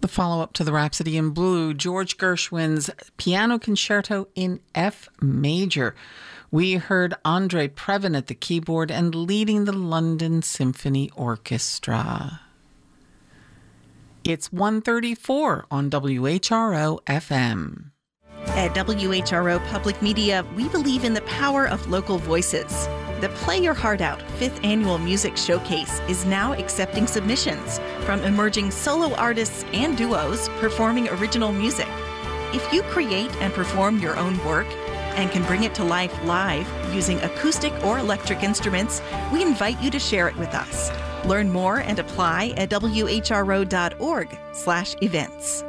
The follow-up to the Rhapsody in Blue, George Gershwin's Piano Concerto in F Major. We heard Andre Previn at the keyboard and leading the London Symphony Orchestra. It's 1:34 on WHRO FM. At WHRO Public Media, we believe in the power of local voices. The Play Your Heart Out 5th Annual Music Showcase is now accepting submissions from emerging solo artists and duos performing original music. If you create and perform your own work and can bring it to life live using acoustic or electric instruments, we invite you to share it with us. Learn more and apply at whro.org/events.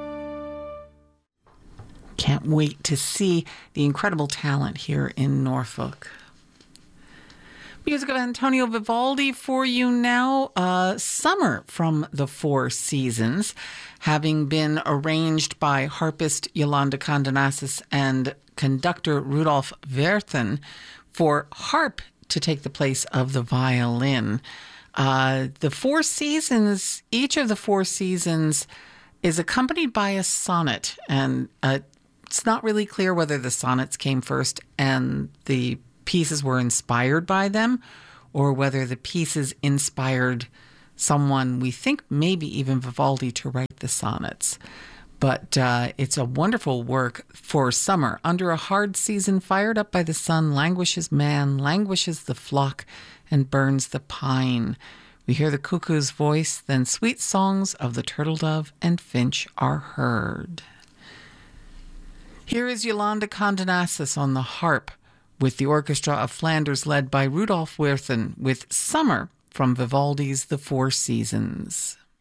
Can't wait to see the incredible talent here in Norfolk. Music of Antonio Vivaldi for you now. Summer from the Four Seasons, having been arranged by harpist Yolanda Condonasis and conductor Rudolf Werthen for harp to take the place of the violin. The Four Seasons, each of the Four Seasons is accompanied by a sonnet, and it's not really clear whether the sonnets came first and the pieces were inspired by them, or whether the pieces inspired someone, we think maybe even Vivaldi, to write the sonnets. But it's a wonderful work for summer. Under a hard season, fired up by the sun, languishes man, languishes the flock, and burns the pine. We hear the cuckoo's voice, then sweet songs of the turtle dove and finch are heard. Here is Yolanda Condonasis on the harp, with the Orchestra of Flanders led by Rudolf Werthen, with Summer from Vivaldi's The Four Seasons.